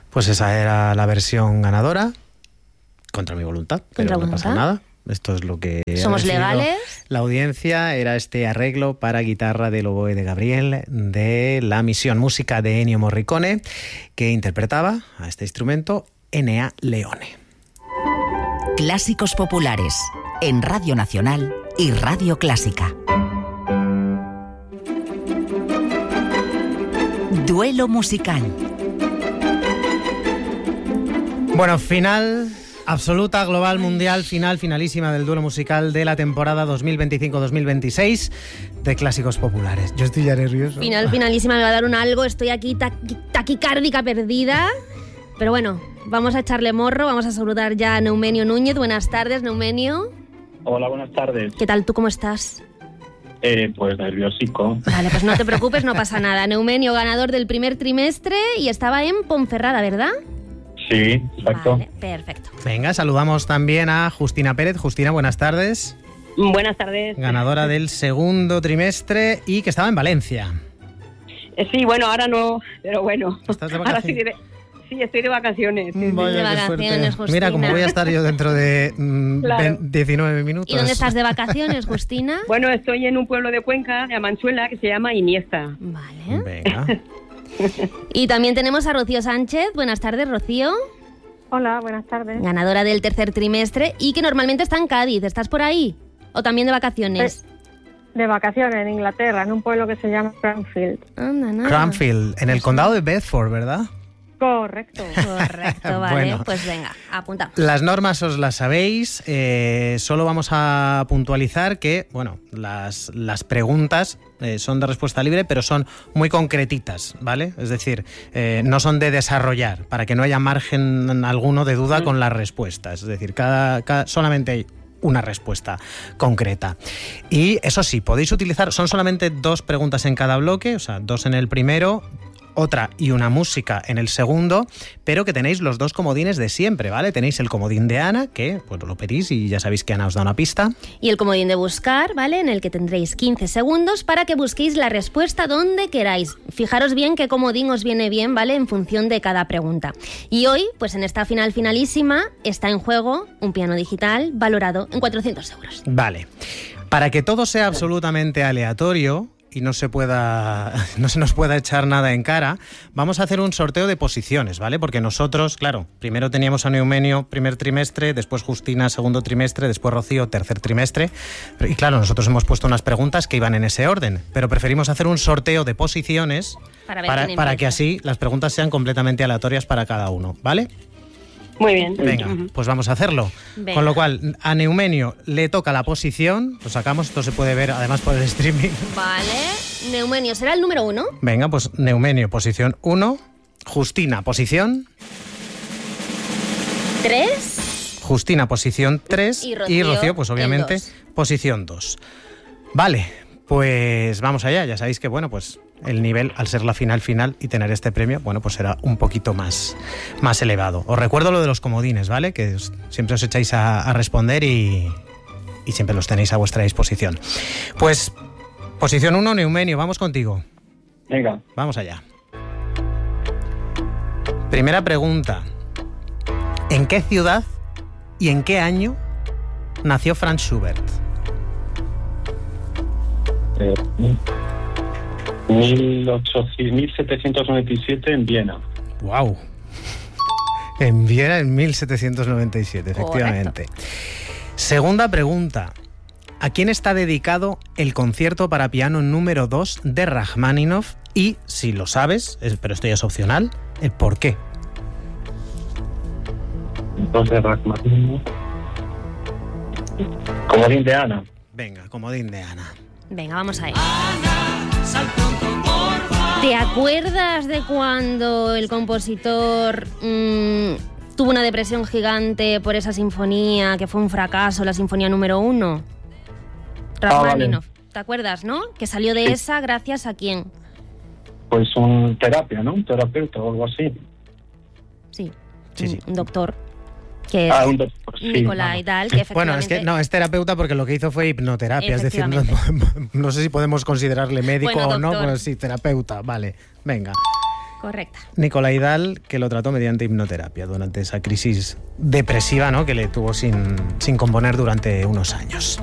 Pues esa era la versión ganadora, contra mi voluntad, pero no pasa nada. Esto es lo que somos legales. La audiencia era este arreglo para guitarra del oboe de Gabriel de La Misión, música de Ennio Morricone, que interpretaba a este instrumento Enea Leone. Clásicos populares en Radio Nacional y Radio Clásica. Duelo musical. Bueno, final absoluta, global, mundial, finalísima del duelo musical de la temporada 2025-2026 de Clásicos Populares. Yo estoy ya nervioso. Finalísima, me va a dar un algo, estoy aquí taquicárdica perdida. Pero bueno, vamos a echarle morro, vamos a saludar ya a Neumenio Núñez. Buenas tardes, Neumenio. Hola, buenas tardes. ¿Qué tal? ¿Tú cómo estás? Pues nerviosico. Vale, pues no te preocupes, no pasa nada. Neumenio, ganador del primer trimestre y estaba en Ponferrada, ¿verdad? Sí, exacto. Vale, perfecto. Venga, saludamos también a Justina Pérez. Justina, buenas tardes. Buenas tardes. Ganadora del segundo trimestre y que estaba en Valencia. Sí, bueno, ahora no, pero bueno. ¿Estás de Ahora vacaciones? sí, estoy de vacaciones. Sí, Vaya, de vacaciones, Justina. Mira, como voy a estar yo dentro de Claro. 19 minutos. ¿Y dónde estás de vacaciones, Justina? Bueno, estoy en un pueblo de Cuenca, de Amanchuela, que se llama Iniesta. Vale. Venga. Y también tenemos a Rocío Sánchez. Buenas tardes, Rocío. Hola, buenas tardes. Ganadora del tercer trimestre y que normalmente está en Cádiz. ¿Estás por ahí? ¿O también de vacaciones? De vacaciones en Inglaterra, en un pueblo que se llama Cranfield. Anda, nada. Cranfield, en el condado de Bedford, ¿verdad? Correcto. Correcto, vale. Bueno. Pues venga, apuntamos. Las normas os las sabéis, solo vamos a puntualizar que, bueno, las preguntas son de respuesta libre, pero son muy concretitas, ¿vale? Es decir, no son de desarrollar, para que no haya margen alguno de duda con las respuestas. Es decir, solamente hay una respuesta concreta. Y eso sí, podéis utilizar, son solamente 2 preguntas en cada bloque, o sea, 2 en el primero, otra y una música en el segundo, pero que tenéis los 2 comodines de siempre, ¿vale? Tenéis el comodín de Ana, que pues lo pedís y ya sabéis que Ana os da una pista. Y el comodín de buscar, ¿vale? En el que tendréis 15 segundos para que busquéis la respuesta donde queráis. Fijaros bien qué comodín os viene bien, ¿vale? En función de cada pregunta. Y hoy, pues en esta finalísima, está en juego un piano digital valorado en 400 euros. Vale. Para que todo sea absolutamente aleatorio y no se nos pueda echar nada en cara, vamos a hacer un sorteo de posiciones, ¿vale? Porque nosotros, claro, primero teníamos a Neumenio primer trimestre, después Justina segundo trimestre, después Rocío tercer trimestre, y claro, nosotros hemos puesto unas preguntas que iban en ese orden, pero preferimos hacer un sorteo de posiciones para que así las preguntas sean completamente aleatorias para cada uno, ¿vale? Muy bien. Venga, pues vamos a hacerlo. Venga. Con lo cual, a Neumenio le toca la posición, lo sacamos, esto se puede ver además por el streaming. Vale. Neumenio, ¿será el número 1? Venga, pues Neumenio, posición 1. Justina, posición 3. Justina, posición 3. Y Rocío, pues el obviamente, 2. posición 2. Vale, pues vamos allá. Ya sabéis que, bueno, pues el nivel, al ser la final y tener este premio, bueno, pues será un poquito más elevado. Os recuerdo lo de los comodines, ¿vale? Que siempre os echáis a responder y siempre los tenéis a vuestra disposición. Pues, posición 1, Neumenio, vamos contigo. Venga. Vamos allá. Primera pregunta. ¿En qué ciudad y en qué año nació Franz Schubert? 1797 en Viena. ¡Wow! En Viena en 1797, efectivamente. Correcto. Segunda pregunta. ¿A quién está dedicado el concierto para piano número 2 de Rachmaninoff? Y, si lo sabes, pero esto ya es opcional, el por qué. Entonces, Rachmaninoff. Comodín de Ana. Venga, comodín de Ana. Venga, vamos a ir. ¿Te acuerdas de cuando el compositor tuvo una depresión gigante por esa sinfonía, que fue un fracaso, la sinfonía número 1? Rachmaninoff. Vale. ¿Te acuerdas, no? Que salió de esa gracias a quién. Pues un terapia, ¿no? Un terapeuta o algo así. Sí, Sí. un doctor. Que es Un doctor, sí. Nicolai Dahl, que Bueno, efectivamente... es que no, es terapeuta porque lo que hizo fue hipnoterapia, es decir, no sé si podemos considerarle médico Bueno, o no, doctor. pero sí, terapeuta, vale, venga. Correcta. Nicolai Dahl, que lo trató mediante hipnoterapia durante esa crisis depresiva, ¿no?, que le tuvo sin componer durante unos años.